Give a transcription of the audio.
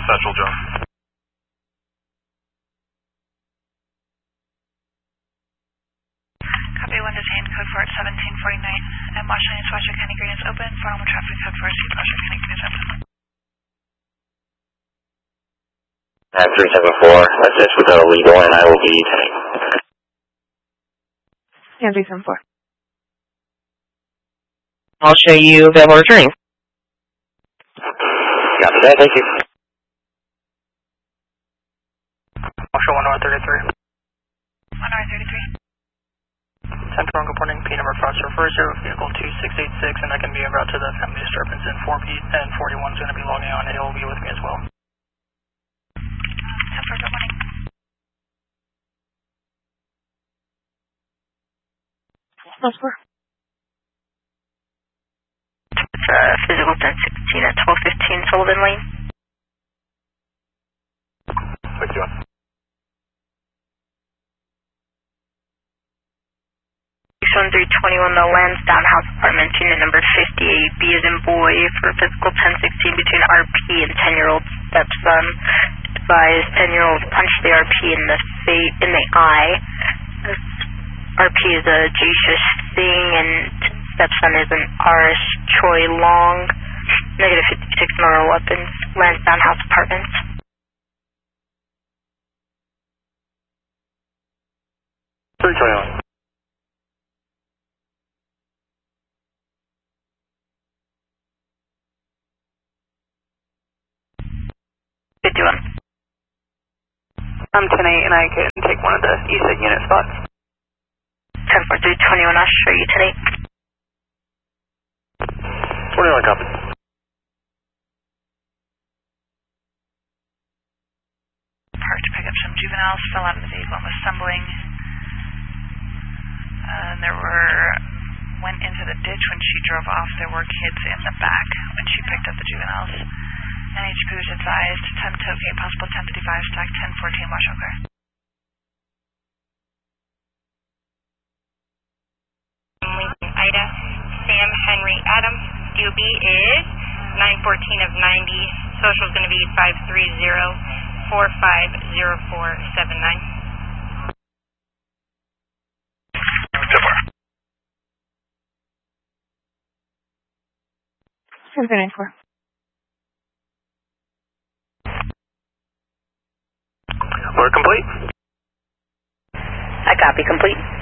Central, John. Copy 1 detained, code for 1749. And Washington East Washoe County Green is open. 411 traffic, code for East Washoe County Green is open. 374, assist with illegal, and I will be detained. Yeah, 374. I'll show you available returning. Copy that, thank you. Marshall 1R33. 1R33. Central, good morning. P number Foster 40, vehicle 2686, and I can be en route to the family disturbance in 4P, and 41 is going to be logging on, and he'll be with me as well. Central, good morning. That's where. Physical 1016 at 1215 Sullivan Lane. What you doing? 61321, the Lansdowne House Apartments, unit number 58, B as in boy, for physical 1016 between RP and 10-year-old stepson. Advised 10-year-old punched the RP in the eye. RP is a Jesus Singh and stepson is an RS Choi Long. Negative 56 Nora weapons, Lansdowne House Apartments. $321. I'm 10-8 and I can take one of the ESIG unit spots. 10-4-3-21, I'll show you 10-8. 21 copy. Parked to pick up some juveniles, fell out of the vehicle and was stumbling. Went into the ditch when she drove off. There were kids in the back when she picked up the juveniles. NHP was advised, attempt to locate possible 1055, stack 1014, Washoe car. Lincoln Ida, Sam Henry Adam, DOB is 914 of 90, social is going to be 530-450479. 794. We're complete. I copy complete.